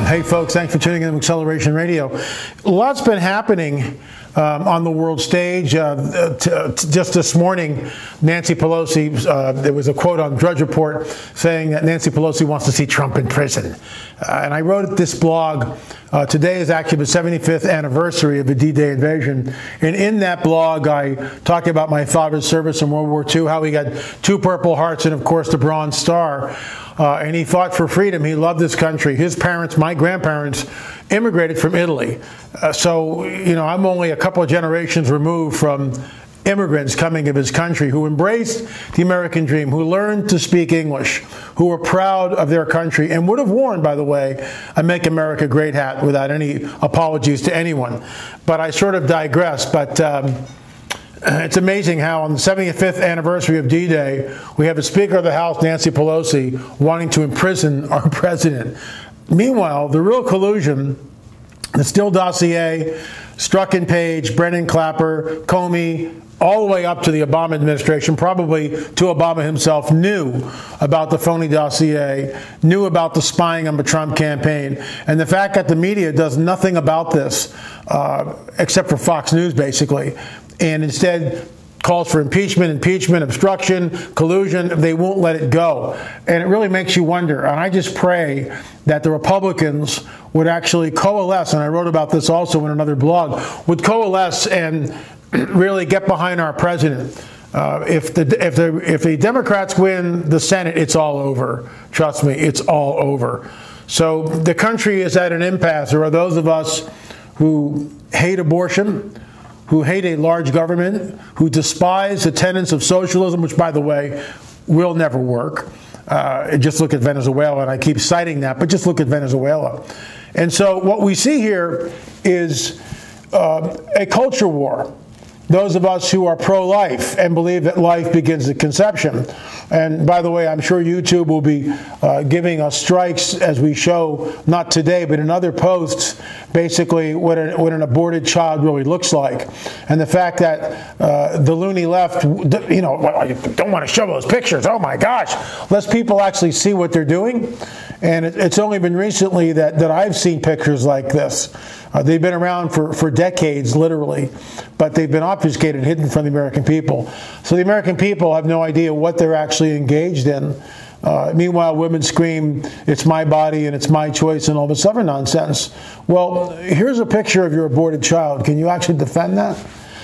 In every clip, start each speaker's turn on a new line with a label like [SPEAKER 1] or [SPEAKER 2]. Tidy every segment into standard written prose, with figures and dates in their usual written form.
[SPEAKER 1] Hey folks, thanks for tuning in to Acceleration Radio. A lot's been happening on the world stage. Just this morning, Nancy Pelosi, there was a quote on Drudge Report saying that Nancy Pelosi wants to see Trump in prison. And I wrote this blog. Today is actually the 75th anniversary of the D-Day invasion. And in that blog, I talked about my father's service in World War II, how he got 2 Purple Hearts and, of course, the Bronze Star. And he fought for freedom. He loved this country. His parents, my grandparents, immigrated from Italy. So, I'm only a couple of generations removed from immigrants coming of his country who embraced the American dream, who learned to speak English, who were proud of their country, and would have worn, by the way, a Make America Great hat without any apologies to anyone. But I sort of digress. But it's amazing how on the 75th anniversary of D-Day, we have the Speaker of the House, Nancy Pelosi, wanting to imprison our president. Meanwhile, the real collusion, the Steele dossier, Strzok and Page, Brennan Clapper, Comey, all the way up to the Obama administration, probably to Obama himself, knew about the phony dossier, knew about the spying on the Trump campaign. And the fact that the media does nothing about this, except for Fox News, basically, and instead calls for impeachment, obstruction, collusion, they won't let it go. And it really makes you wonder. And I just pray that the Republicans would actually coalesce, and I wrote about this also in another blog, would coalesce and really get behind our president. If the Democrats win the Senate, it's all over. Trust me, it's all over. So the country is at an impasse. There are those of us who hate abortion, who hate a large government, who despise the tenets of socialism, which, by the way, will never work. Just look at Venezuela, and I keep citing that, but just look at Venezuela. And so what we see here is a culture war. Those of us who are pro-life and believe that life begins at conception. And by the way, I'm sure YouTube will be giving us strikes as we show, not today, but in other posts, basically what an aborted child really looks like. And the fact that the loony left, don't want to show those pictures. Oh my gosh, lest people actually see what they're doing. And it's only been recently that I've seen pictures like this. They've been around for decades, literally, but they've been obfuscated, hidden from the American people. So the American people have no idea what they're actually engaged in. Meanwhile, women scream, "It's my body and it's my choice," and all this other nonsense. Well, here's a picture of your aborted child. Can you actually defend that?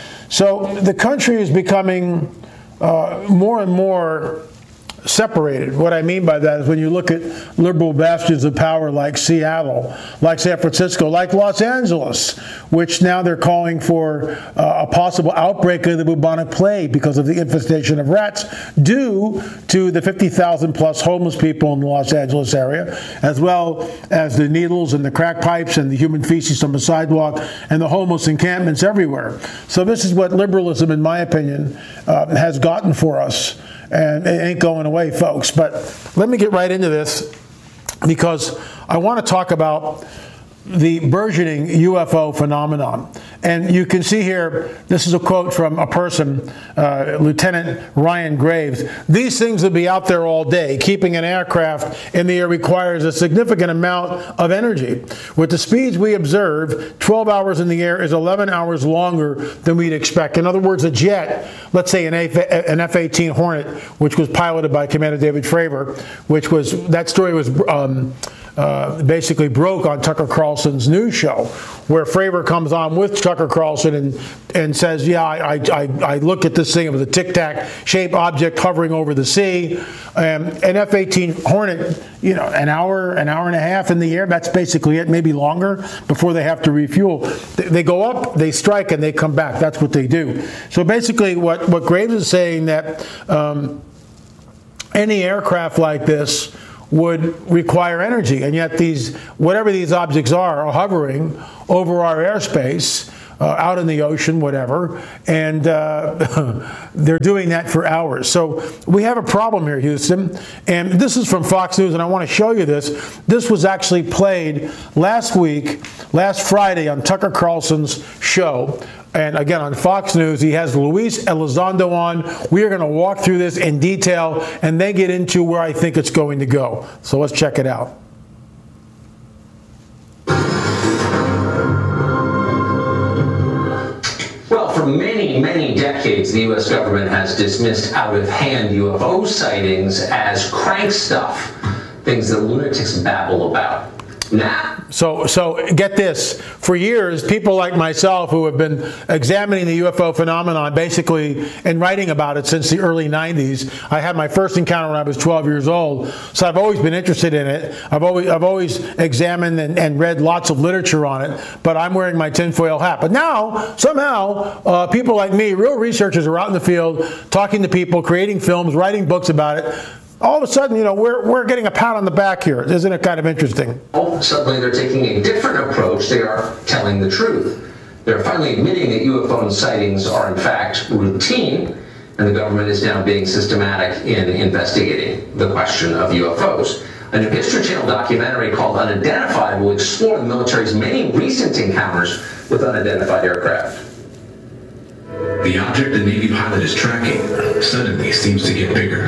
[SPEAKER 1] So the country is becoming more and more separated. What I mean by that is when you look at liberal bastions of power like Seattle, like San Francisco, like Los Angeles, which now they're calling for a possible outbreak of the bubonic plague because of the infestation of rats due to the 50,000 plus homeless people in the Los Angeles area, as well as the needles and the crack pipes and the human feces on the sidewalk and the homeless encampments everywhere. So this is what liberalism, in my opinion, has gotten for us. And it ain't going away, folks. But let me get right into this because I want to talk about the burgeoning UFO phenomenon. And you can see here, this is a quote from a person, Lieutenant Ryan Graves. "These things will be out there all day. Keeping an aircraft in the air requires a significant amount of energy. With the speeds we observe, 12 hours in the air is 11 hours longer than we'd expect." In other words, a jet, let's say an F-18 Hornet, which was piloted by Commander David Fravor, that story was basically broke on Tucker Carlson's news show, where Fravor comes on with Tucker Carlson and says, "Yeah, I looked at this thing. It was a tic-tac shaped object hovering over the sea." An F-18 Hornet, an hour and a half in the air. That's basically it, maybe longer before they have to refuel. They go up, they strike, and they come back. That's what they do. So basically, what Graves is saying that any aircraft like this would require energy, and yet whatever these objects are hovering over our airspace, out in the ocean, whatever, and they're doing that for hours. So we have a problem here, Houston, and this is from Fox News, and I want to show you this. This was actually played last Friday on Tucker Carlson's show. And again, on Fox News, he has Luis Elizondo on. We are going to walk through this in detail and then get into where I think it's going to go. So let's check it out.
[SPEAKER 2] decades, the U.S. government has dismissed out-of-hand UFO sightings as crank stuff, things that lunatics babble about. Nah.
[SPEAKER 1] So get this. For years, people like myself who have been examining the UFO phenomenon basically and writing about it since the early 90s. I had my first encounter when I was 12 years old, so I've always been interested in it. I've always examined and read lots of literature on it, but I'm wearing my tinfoil hat. But now, somehow, people like me, real researchers, are out in the field talking to people, creating films, writing books about it. All of a sudden, we're getting a pat on the back here. Isn't it kind of interesting?
[SPEAKER 2] Suddenly they're taking a different approach. They are telling the truth. They're finally admitting that UFO sightings are in fact routine, and the government is now being systematic in investigating the question of UFOs. A new History Channel documentary called Unidentified will explore the military's many recent encounters with unidentified aircraft.
[SPEAKER 3] The object the Navy pilot is tracking suddenly seems to get bigger.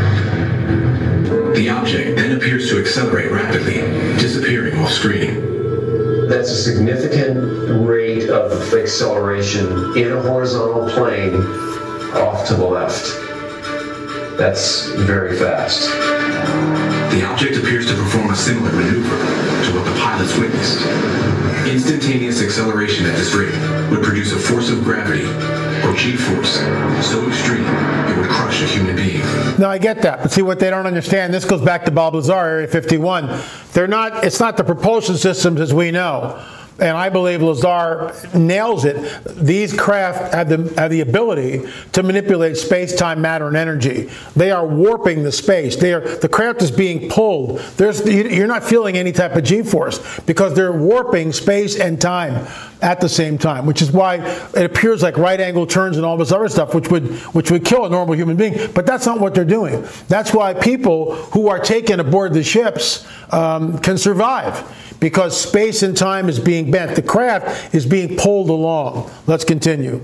[SPEAKER 3] The object then appears to accelerate rapidly, disappearing off screen.
[SPEAKER 4] That's a significant rate of acceleration in a horizontal plane off to the left. That's very fast.
[SPEAKER 3] The object appears to perform a similar maneuver to what the pilots witnessed. Instantaneous acceleration at this rate would produce a force of gravity, or G-force, so extreme it would crush a human being.
[SPEAKER 1] No, I get that. But see, what they don't understand, this goes back to Bob Lazar, Area 51. It's not the propulsion systems as we know. And I believe Lazar nails it. These craft have the ability to manipulate space, time, matter, and energy. They are warping the space. The craft is being pulled. You're not feeling any type of G-force because they're warping space and time at the same time, which is why it appears like right-angle turns and all this other stuff, which would kill a normal human being. But that's not what they're doing. That's why people who are taken aboard the ships can survive, because space and time is being bent. The craft is being pulled along. Let's continue.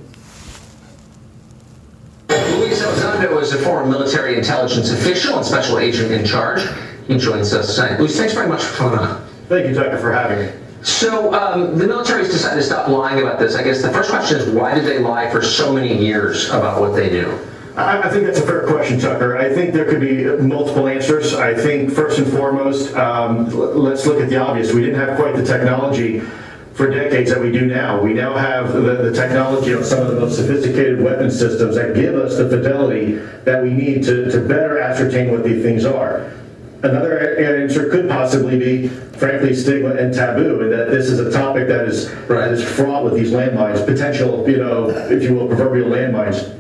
[SPEAKER 2] Luis Elizondo is a former military intelligence official and special agent in charge. He joins us tonight. Luis, thanks very much for coming on.
[SPEAKER 5] Thank you, Tucker, for having me.
[SPEAKER 2] So the military's decided to stop lying about this. I guess the first question is, why did they lie for so many years about what they knew?
[SPEAKER 5] I think that's a fair question, Tucker. I think there could be multiple answers. I think first and foremost, let's look at the obvious. We didn't have quite the technology for decades that we do now. We now have the technology on some of the most sophisticated weapon systems that give us the fidelity that we need to better ascertain what these things are. Another answer could possibly be, frankly, stigma and taboo, and that this is a topic that is fraught with these landmines, potential, if you will, proverbial landmines.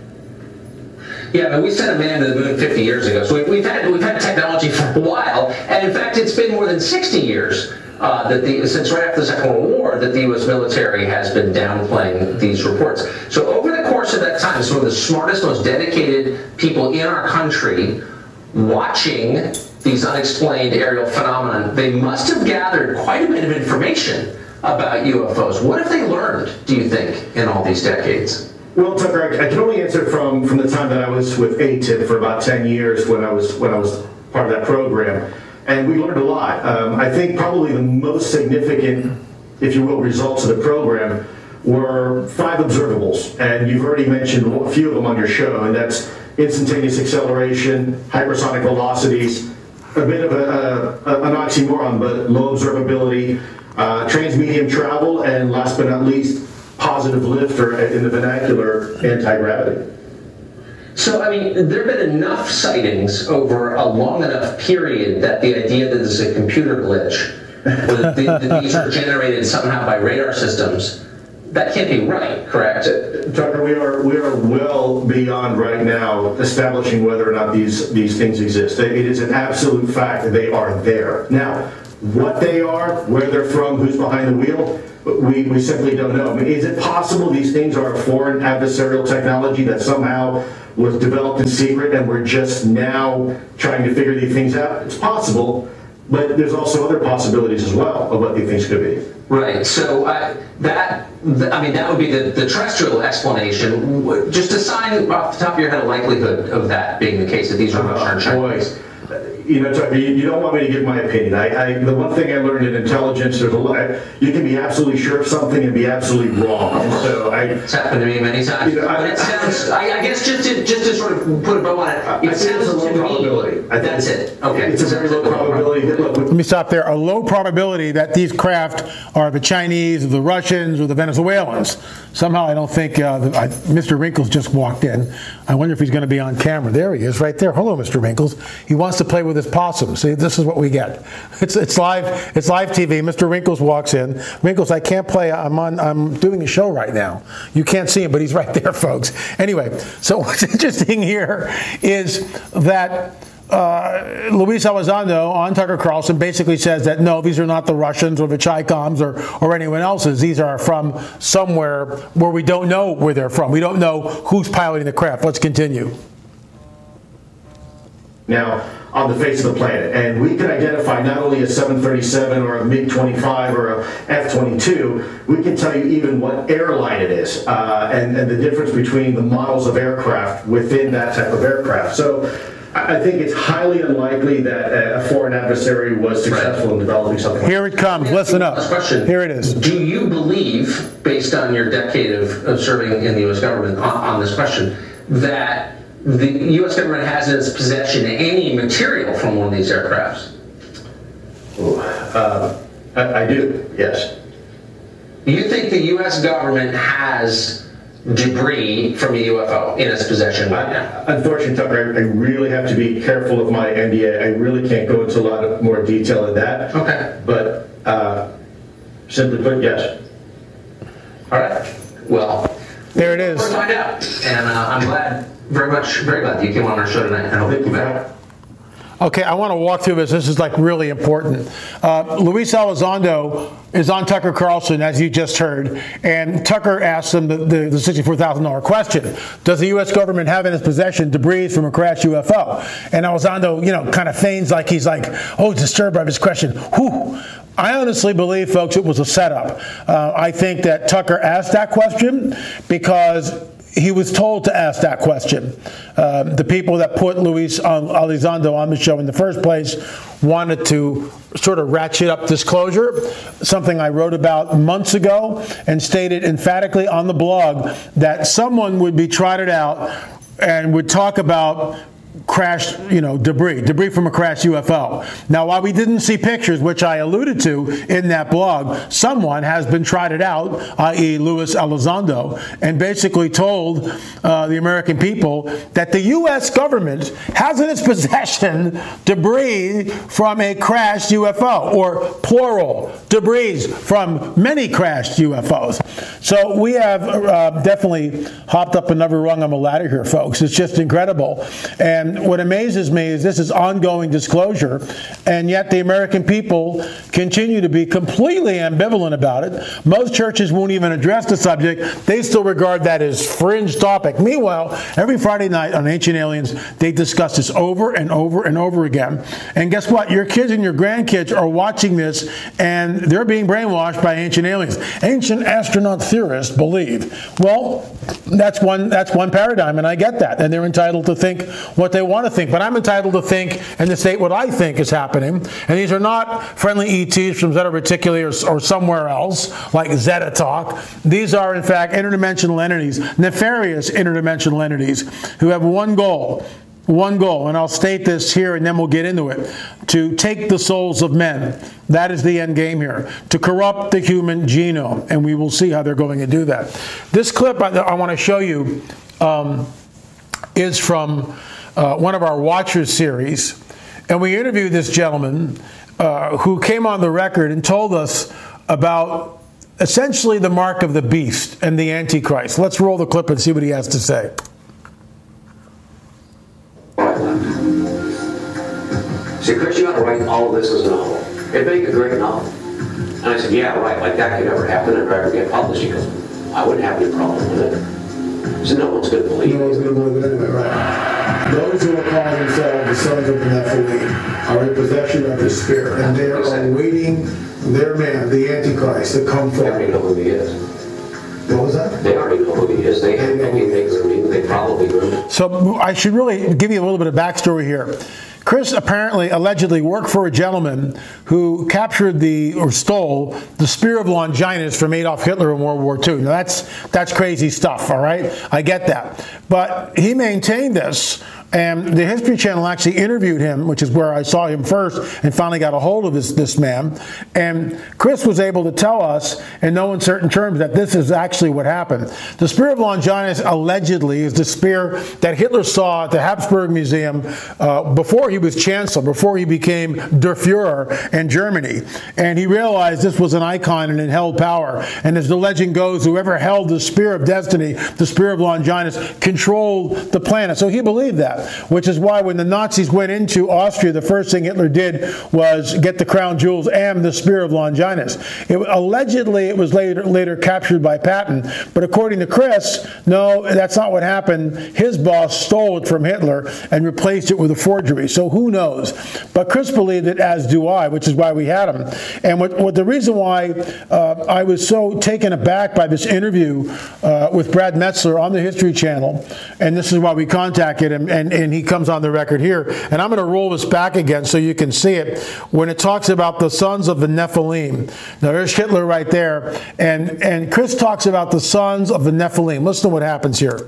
[SPEAKER 2] Yeah, I mean, we sent a man to the moon 50 years ago, so we've had technology for a while, and in fact, it's been more than 60 years since right after the Second World War that the U.S. military has been downplaying these reports. So over the course of that time, some of the smartest, most dedicated people in our country watching these unexplained aerial phenomena, they must have gathered quite a bit of information about UFOs. What have they learned, do you think, in all these decades?
[SPEAKER 5] Well, Tucker, I can only answer from the time that I was with ATIP for about 10 years when I was part of that program, and we learned a lot. I think probably the most significant, if you will, results of the program were 5 observables, and you've already mentioned a few of them on your show, and that's instantaneous acceleration, hypersonic velocities, a bit of an oxymoron, but low observability, transmedium travel, and last but not least, positive lift, or in the vernacular, anti-gravity.
[SPEAKER 2] So, I mean, there have been enough sightings over a long enough period that the idea that this is a computer glitch, or that these are generated somehow by radar systems, that can't be right, correct?
[SPEAKER 5] Tucker, we are well beyond right now establishing whether or not these things exist. It is an absolute fact that they are there. Now, what they are, where they're from, who's behind the wheel, we simply don't know. I mean, is it possible these things are a foreign adversarial technology that somehow was developed in secret and we're just now trying to figure these things out? It's possible, but there's also other possibilities as well of what these things could be.
[SPEAKER 2] Right. So that would be the terrestrial explanation. Just assign off the top of your head a likelihood of that being the case, that these are Chinese.
[SPEAKER 5] Tucker, you don't want me to give my opinion. The one thing I learned in intelligence, there's a lot. You can be absolutely sure of something and be absolutely wrong. And so
[SPEAKER 2] it's happened to me many times. But it sounds. I guess just to sort of put a bow on it, it sounds
[SPEAKER 5] a low probability.
[SPEAKER 2] That's it. Okay.
[SPEAKER 5] It's a very low probability.
[SPEAKER 1] Let me stop there. A low probability that these craft are the Chinese, or the Russians, or the Venezuelans. Somehow, I don't think Mr. Wrinkles just walked in. I wonder if he's going to be on camera. There he is, right there. Hello, Mr. Wrinkles. He wants to play with his possum. See, this is what we get. It's live. It's live TV. Mr. Wrinkles walks in. Wrinkles, I can't play. I'm doing a show right now. You can't see him, but he's right there, folks. Anyway, so what's interesting here is that Luis Elizondo on Tucker Carlson basically says that no, these are not the Russians or the Chi-Coms or anyone else's. These are from somewhere where we don't know where they're from. We don't know who's piloting the craft. Let's continue.
[SPEAKER 5] Now, on the face of the planet, and we can identify not only a 737 or a MiG-25 or a F-22, we can tell you even what airline it is, and the difference between the models of aircraft within that type of aircraft. So I think it's highly unlikely that a foreign adversary was successful in developing something.
[SPEAKER 1] Here it comes. Listen up. Here it is.
[SPEAKER 2] Do you believe, based on your decade of serving in the U.S. government on this question, that the U.S. government has in its possession any material from one of these aircrafts?
[SPEAKER 5] I do, yes.
[SPEAKER 2] Do you think the U.S. government has debris from a UFO in its possession right now?
[SPEAKER 5] Unfortunately, Tucker, I really have to be careful of my NDA. I really can't go into a lot of more detail in that.
[SPEAKER 2] Okay.
[SPEAKER 5] But simply put, yes.
[SPEAKER 2] All right. Well,
[SPEAKER 1] there it is.
[SPEAKER 2] We'll find out. And I'm glad, very glad that you came on our show tonight. And I'll thank you back.
[SPEAKER 1] Okay, I want to walk through this. This is like really important. Luis Elizondo is on Tucker Carlson, as you just heard, and Tucker asked him the $64,000 question: does the U.S. government have in its possession debris from a crashed UFO? And Elizondo, kind of feigns like he's disturbed by this question. Whew. I honestly believe, folks, it was a setup. I think that Tucker asked that question because he was told to ask that question. The people that put Luis Elizondo on the show in the first place wanted to sort of ratchet up disclosure, something I wrote about months ago and stated emphatically on the blog that someone would be trotted out and would talk about crashed, debris from a crashed UFO. Now, while we didn't see pictures, which I alluded to in that blog, someone has been trotted out, i.e. Luis Elizondo, and basically told the American people that the U.S. government has in its possession debris from a crashed UFO, or plural, debris from many crashed UFOs. So we have definitely hopped up another rung on the ladder here, folks. It's just incredible. And what amazes me is this is ongoing disclosure, and yet the American people continue to be completely ambivalent about it. Most churches won't even address the subject. They still regard that as fringe topic. Meanwhile, every Friday night on Ancient Aliens, they discuss this over and over and over again. And guess what? Your kids and your grandkids are watching this, and they're being brainwashed by Ancient Aliens. Ancient astronaut theorists believe. Well, that's one paradigm, and I get that. And they're entitled to think what they want to think. But I'm entitled to think and to state what I think is happening. And these are not friendly ETs from Zeta Reticuli or somewhere else, like Zeta Talk. These are, in fact, interdimensional entities, nefarious interdimensional entities, who have one goal, and I'll state this here and then we'll get into it: to take the souls of men. That is the end game here, to corrupt the human genome, and we will see how they're going to do that. This clip I want to show you is from one of our Watchers series, and we interviewed this gentleman who came on the record and told us about essentially the mark of the beast and the Antichrist. Let's roll the clip and see what he has to say.
[SPEAKER 6] See, Chris, you got to write all of this as a novel. It'd make a great novel. And I said, yeah, right, like that could never happen and ever get published. He goes, I wouldn't have any problem with it. So no one's going to believe it.
[SPEAKER 1] No one's going to believe it anyway, right? Those who will call themselves the sons of the Nephilim are in possession of the Spirit, and they are awaiting their man, the Antichrist, to come forth.
[SPEAKER 6] They already know who he is.
[SPEAKER 1] What was that?
[SPEAKER 6] They already know who he is. They probably do.
[SPEAKER 1] So I should really give you a little bit of backstory here. Chris allegedly worked for a gentleman who captured or stole the Spear of Longinus from Adolf Hitler in World War II. Now that's crazy stuff, all right? I get that. But he maintained this, and the History Channel actually interviewed him, which is where I saw him first and finally got a hold of this man. And Chris was able to tell us in no uncertain terms that this is actually what happened. The Spear of Longinus allegedly is the spear that Hitler saw at the Habsburg Museum before he was Chancellor, before he became Der Fuhrer in Germany. And he realized this was an icon and it held power. And as the legend goes, whoever held the Spear of Destiny, the Spear of Longinus, controlled the planet. So he believed that, which is why when the Nazis went into Austria, the first thing Hitler did was get the crown jewels and the Spear of Longinus. Allegedly, it was later captured by Patton, but according to Chris, no, that's not what happened. His boss stole it from Hitler and replaced it with a forgery. So who knows? But Chris believed it, as do I, which is why we had him. And what the reason why I was so taken aback by this interview with Brad Metzler on the History Channel, and this is why we contacted him, and he comes on the record here. And I'm going to roll this back again so you can see it. When it talks about the sons of the Nephilim. Now there's Hitler right there. And Chris talks about the sons of the Nephilim. Listen to what happens here.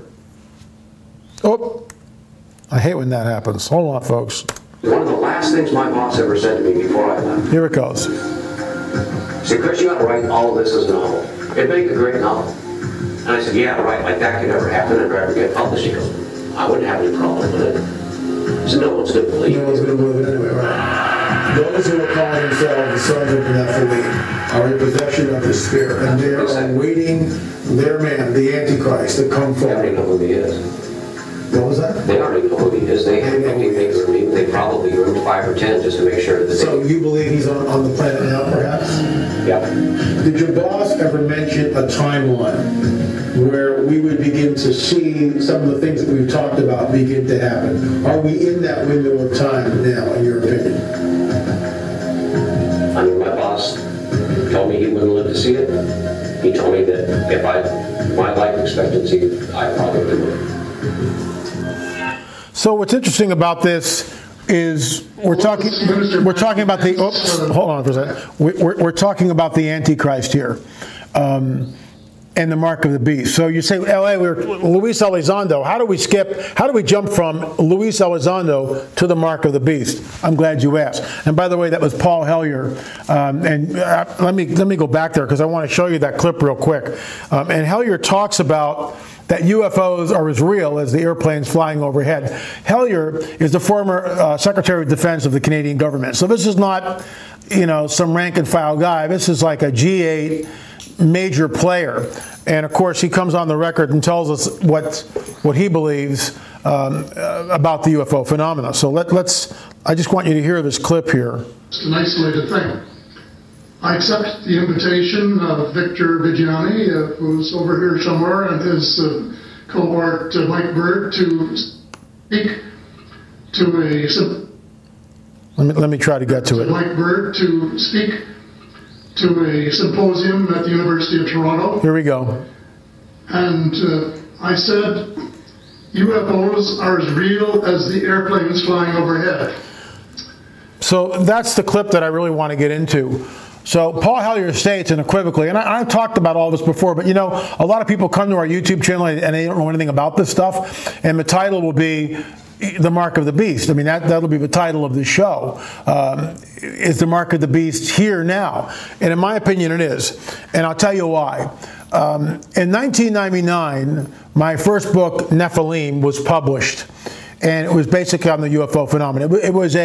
[SPEAKER 1] Oh, I hate when that happens. Hold on, folks.
[SPEAKER 6] One of the last things my boss ever said to me before I left.
[SPEAKER 1] Here it goes.
[SPEAKER 6] He said, Chris, you got to write all of this as a novel. It'd make a great novel. And I said, yeah, right, like that could never happen and ever get published. He goes, I wouldn't have any problem with it. So no one's going to believe it.
[SPEAKER 1] No one's going to believe it anyway, right? Those who are calling themselves the sons of the Nephilim are in possession of the Spear, and they are awaiting their man, the Antichrist, to come
[SPEAKER 6] They already
[SPEAKER 1] forward.
[SPEAKER 6] know who he is.
[SPEAKER 1] What was that?
[SPEAKER 6] They already know who he is. They probably groomed 5 or 10 just to make sure that
[SPEAKER 1] So you believe he's on the planet now, perhaps?
[SPEAKER 6] Yeah.
[SPEAKER 1] Did your boss ever mention a timeline where we would begin to see some of the things that we've talked about begin to happen? Are we in that window of time now, in your opinion?
[SPEAKER 6] I mean, my boss told me he wouldn't live to see it. He told me that if my life expectancy, I probably would.
[SPEAKER 1] So what's interesting about this is we're talking about the hold on for a second. We're talking about the Antichrist here, and the mark of the beast. So you say, L.A., we're Luis Elizondo. How do we jump from Luis Elizondo to the mark of the beast? I'm glad you asked. And by the way, that was Paul Hellyer. Let me go back there because I want to show you that clip real quick. And Hellyer talks about that UFOs are as real as the airplanes flying overhead. Hellyer is the former Secretary of Defense of the Canadian government. So this is not, some rank and file guy. This is like a G8 major player. And of course, he comes on the record and tells us what he believes about the UFO phenomena. So I just want you to hear this clip here.
[SPEAKER 7] It's an isolated thing. I accept the invitation of Victor Vigiani, who's over here somewhere, and his cohort Mike Bird to speak to a...
[SPEAKER 1] Let me try to get to it.
[SPEAKER 7] Mike Bird to speak to a symposium at the University of Toronto.
[SPEAKER 1] Here we go.
[SPEAKER 7] And I said, UFOs are as real as the airplanes flying overhead.
[SPEAKER 1] So that's the clip that I really want to get into. So Paul Hellyer states unequivocally, and I've talked about all this before, but a lot of people come to our YouTube channel and they don't know anything about this stuff, and the title will be The Mark of the Beast. I mean, that'll be the title of the show. Is the Mark of the Beast here now? And in my opinion, it is. And I'll tell you why. In 1999, my first book, Nephilim, was published. And it was basically on the UFO phenomenon. It was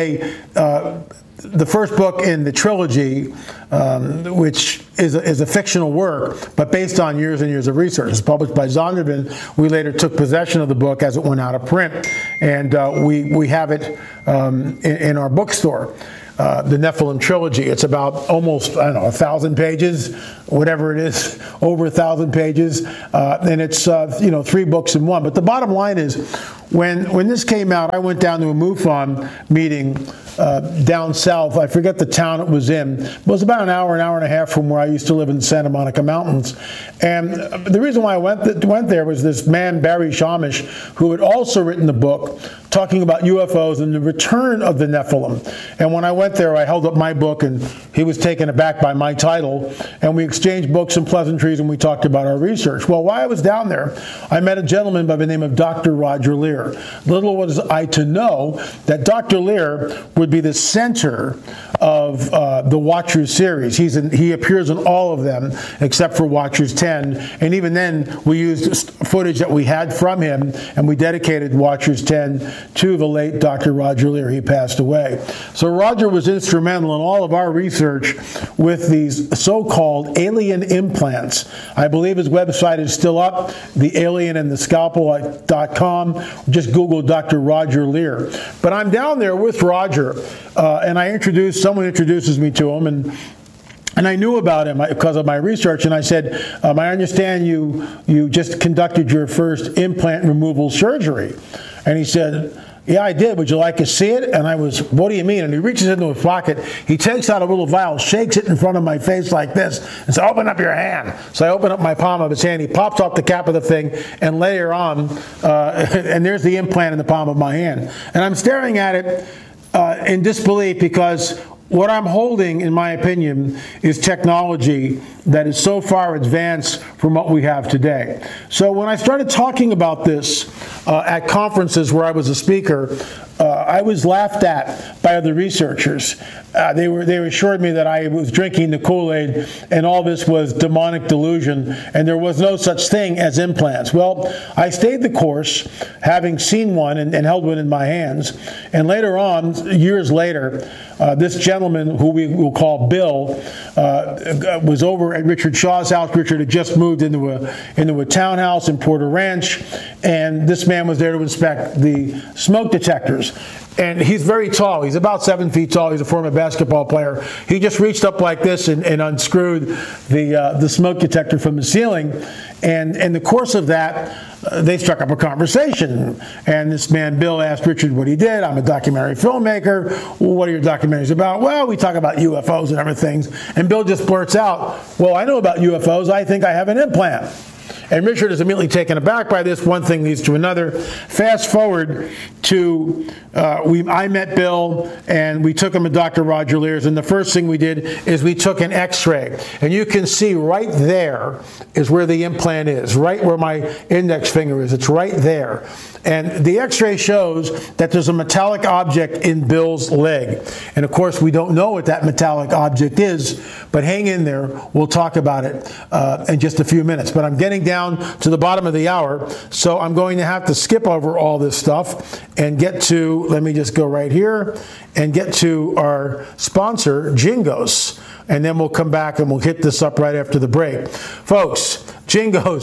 [SPEAKER 1] the first book in the trilogy, which is a fictional work, but based on years and years of research. It's published by Zondervan. We later took possession of the book as it went out of print, and we have it in our bookstore. The Nephilim trilogy. It's about almost, 1,000 pages, whatever it is, over 1,000 pages, and it's 3 books in one. But the bottom line is, when this came out, I went down to a MUFON meeting down south. I forget the town it was in. It was about an hour and a half from where I used to live in the Santa Monica Mountains. And the reason why I went there was this man, Barry Shamish, who had also written a book talking about UFOs and the return of the Nephilim. And when I went there, I held up my book, and he was taken aback by my title. And we exchanged books and pleasantries, and we talked about our research. Well, while I was down there, I met a gentleman by the name of Dr. Roger Leir. Little was I to know that Dr. Leir would be the center of the Watchers series. He appears in all of them except for Watchers 10. And even then, we used footage that we had from him, and we dedicated Watchers 10 to the late Dr. Roger Leir. He passed away. So Roger was instrumental in all of our research with these so-called alien implants. I believe his website is still up, thealienandthescalpel.com. Just Google Dr. Roger Leir. But I'm down there with Roger, and someone introduces me to him, and I knew about him because of my research, and I said, I understand you just conducted your first implant removal surgery. And he said, yeah, I did. Would you like to see it? And I was, what do you mean? And he reaches into his pocket. He takes out a little vial, shakes it in front of my face like this, and says, open up your hand. So I open up my palm of his hand. He pops off the cap of the thing, and later on, and there's the implant in the palm of my hand. And I'm staring at it in disbelief, because what I'm holding, in my opinion, is technology that is so far advanced from what we have today. So when I started talking about this at conferences where I was a speaker, I was laughed at by other researchers. They assured me that I was drinking the Kool-Aid and all this was demonic delusion and there was no such thing as implants. Well, I stayed the course, having seen one and held one in my hands. And later on, years later, this gentleman, who we will call Bill, was over at Richard Shaw's house. Richard had just moved into a townhouse in Porter Ranch, and this man was there to inspect the smoke detectors. And he's very tall. He's about 7 feet tall. He's a former basketball player. He just reached up like this and unscrewed the smoke detector from the ceiling. And in the course of that, they struck up a conversation. And this man, Bill, asked Richard what he did. I'm a documentary filmmaker. Well, what are your documentaries about? Well, we talk about UFOs and other things. And Bill just blurts out, well, I know about UFOs. I think I have an implant. And Richard is immediately taken aback by this. One thing leads to another. Fast forward to, I met Bill, and we took him to Dr. Roger Leir's, and the first thing we did is we took an x-ray. And you can see right there is where the implant is, right where my index finger is. It's right there. And the x-ray shows that there's a metallic object in Bill's leg. And of course, we don't know what that metallic object is, but hang in there. We'll talk about it in just a few minutes. But I'm getting down to the bottom of the hour, so I'm going to have to skip over all this stuff and get to, let me just go right here, and get to our sponsor, Jingos. And then we'll come back and we'll hit this up right after the break. Folks, Jingos,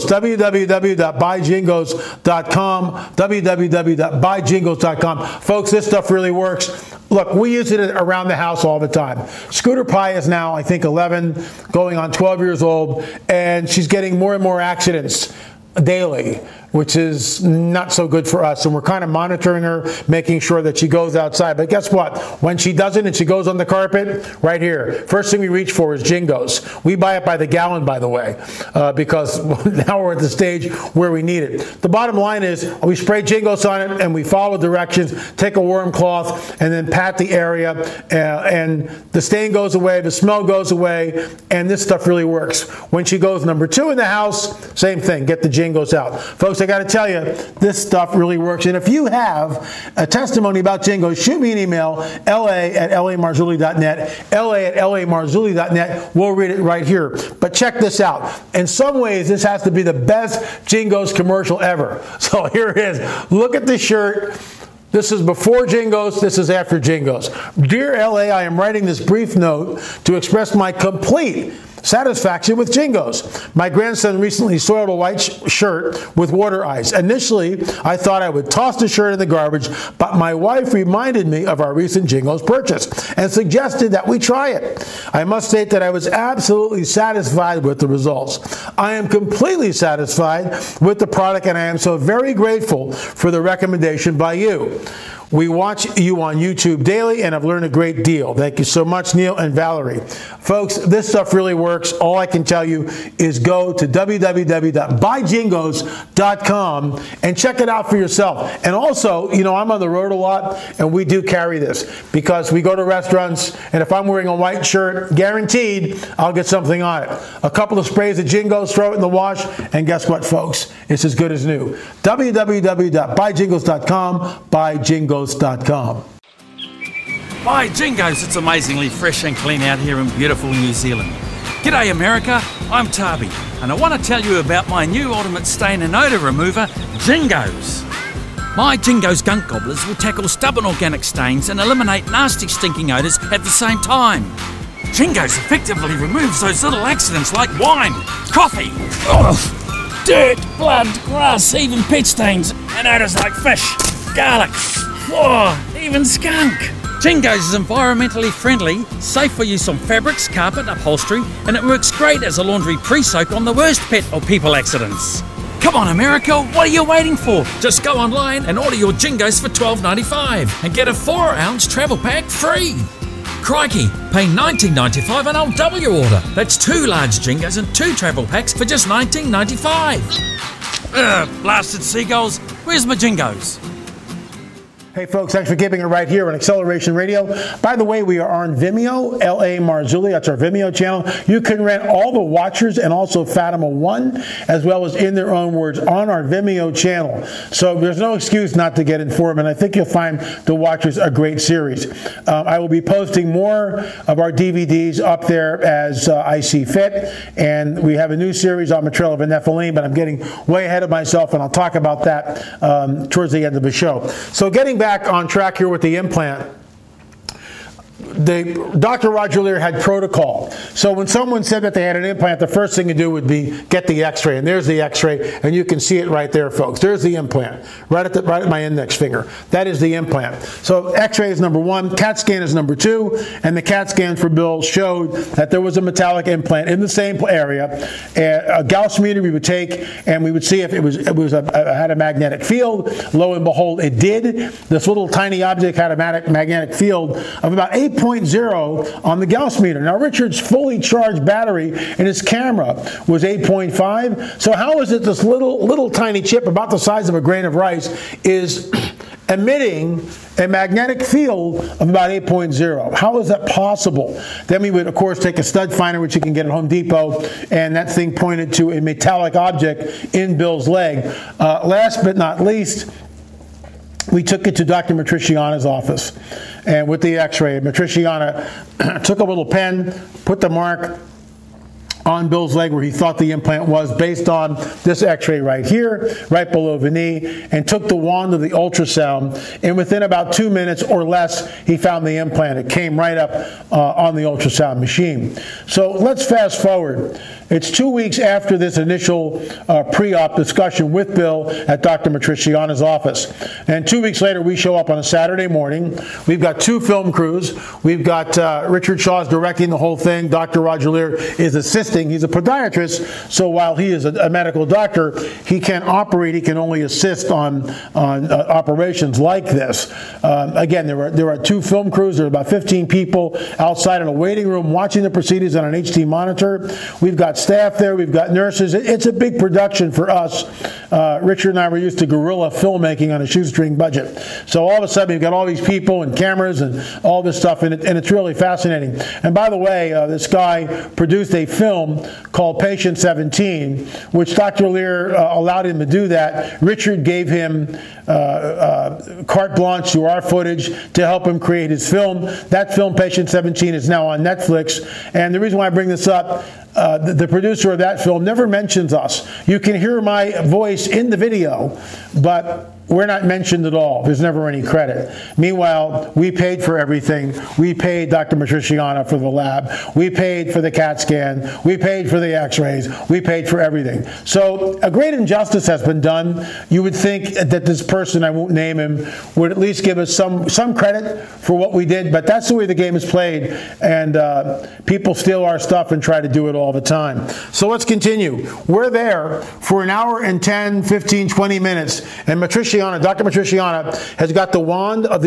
[SPEAKER 1] www.buyjingos.com, www.buyjingos.com. Folks, this stuff really works. Look, we use it around the house all the time. Scooter Pie is now, I think, 11, going on 12 years old, and she's getting more and more accidents daily, which is not so good for us. And we're kind of monitoring her, making sure that she goes outside. But guess what? When she doesn't and she goes on the carpet, right here, first thing we reach for is Jingos. We buy it by the gallon, by the way, because now we're at the stage where we need it. The bottom line is we spray Jingos on it and we follow directions, take a warm cloth, and then pat the area, and the stain goes away, the smell goes away, and this stuff really works. When she goes number 2 in the house, same thing, get the Jingos out. Folks, I got to tell you, this stuff really works. And if you have a testimony about Jingos, shoot me an email, la@lamarzulli.net, la@lamarzulli.net. We'll read it right here. But check this out. In some ways, this has to be the best Jingos commercial ever. So here it is. Look at the shirt. This is before Jingos. This is after Jingos. Dear LA, I am writing this brief note to express my complete satisfaction with Jingos. My grandson recently soiled a white shirt with water ice. Initially, I thought I would toss the shirt in the garbage, but my wife reminded me of our recent Jingos purchase and suggested that we try it. I must state that I was absolutely satisfied with the results. I am completely satisfied with the product, and I am so very grateful for the recommendation by you. We watch you on YouTube daily and have learned a great deal. Thank you so much, Neil and Valerie. Folks, this stuff really works. All I can tell you is go to www.buyjingos.com and check it out for yourself. And also, you know, I'm on the road a lot, and we do carry this because we go to restaurants, and if I'm wearing a white shirt, guaranteed I'll get something on it. A couple of sprays of Jingos, throw it in the wash, and guess what, folks? It's as good as new. www.buyjingos.com, buyjingos.com.
[SPEAKER 8] By Jingos, it's amazingly fresh and clean out here in beautiful New Zealand. G'day America, I'm Tabi, and I want to tell you about my new ultimate stain and odour remover, Jingos. My Jingos gunk gobblers will tackle stubborn organic stains and eliminate nasty stinking odours at the same time. Jingos effectively removes those little accidents like wine, coffee, dirt, blood, grass, even pet stains, and odours like fish, garlic, even skunk. Jingos is environmentally friendly, safe for use on fabrics, carpet, upholstery, and it works great as a laundry pre-soak on the worst pet or people accidents. Come on America, what are you waiting for? Just go online and order your Jingos for $12.95 and get a 4-ounce travel pack free. Crikey, pay $19.95 and I'll double your order. That's 2 large Jingos and 2 travel packs for just $19.95. Blasted seagulls, where's my Jingos?
[SPEAKER 1] Hey folks, thanks for keeping it right here on Acceleration Radio. By the way, we are on Vimeo, L.A. Marzulli, that's our Vimeo channel. You can rent all the Watchers and also Fatima 1, as well as In Their Own Words, on our Vimeo channel. So there's no excuse not to get informed, and I think you'll find the Watchers a great series. I will be posting more of our DVDs up there as I see fit, and we have a new series on Matrilinenephilim, but I'm getting way ahead of myself, and I'll talk about that towards the end of the show. So getting back on track here with the implant, Dr. Roger Leir had protocol. So when someone said that they had an implant, the first thing to do would be get the x-ray. And there's the x-ray, and you can see it right there, folks. There's the implant, right at my index finger. That is the implant. So x-ray is number 1, CAT scan is number 2, and the CAT scan for Bill showed that there was a metallic implant in the same area. A Gauss meter we would take, and we would see if it had a magnetic field. Lo and behold, it did. This little tiny object had a magnetic field of about 8.0 on the Gauss meter. Now, Richard's fully charged battery in his camera was 8.5. So how is it this little tiny chip about the size of a grain of rice is emitting a magnetic field of about 8.0? How is that possible? Then we would, of course, take a stud finder, which you can get at Home Depot, and that thing pointed to a metallic object in Bill's leg. Last but not least, we took it to Dr. Matriciana's office, and with the x-ray, Matriciana took a little pen, put the mark on Bill's leg where he thought the implant was based on this x-ray right here, right below the knee, and took the wand of the ultrasound, and within about 2 minutes or less, he found the implant. It came right up on the ultrasound machine. So let's fast forward. It's 2 weeks after this initial pre-op discussion with Bill at Dr. Matriciana's office. And 2 weeks later, we show up on a Saturday morning. We've got 2 film crews. We've got Richard Shaw's directing the whole thing. Dr. Roger Leir is assisting. He's a podiatrist, so while he is a medical doctor, he can't operate. He can only assist on operations like this. Again, there are 2 film crews. There are about 15 people outside in a waiting room watching the proceedings on an HD monitor. We've got staff there. We've got nurses. It's a big production for us. Richard and I were used to guerrilla filmmaking on a shoestring budget. So all of a sudden, we've got all these people and cameras and all this stuff, and it's really fascinating. And by the way, this guy produced a film called Patient 17, which Dr. Leir allowed him to do that. Richard gave him carte blanche to our footage to help him create his film. That film, Patient 17, is now on Netflix. And the reason why I bring this up, the producer of that film never mentions us. You can hear my voice in the video, but we're not mentioned at all. There's never any credit. Meanwhile, we paid for everything. We paid Dr. Matriciana for the lab. We paid for the CAT scan. We paid for the x-rays. We paid for everything. So a great injustice has been done. You would think that this person, I won't name him, would at least give us some credit for what we did, but that's the way the game is played, and people steal our stuff and try to do it all the time. So let's continue. We're there for an hour and 10, 15, 20 minutes, and Dr. Matriciana has got the wand of the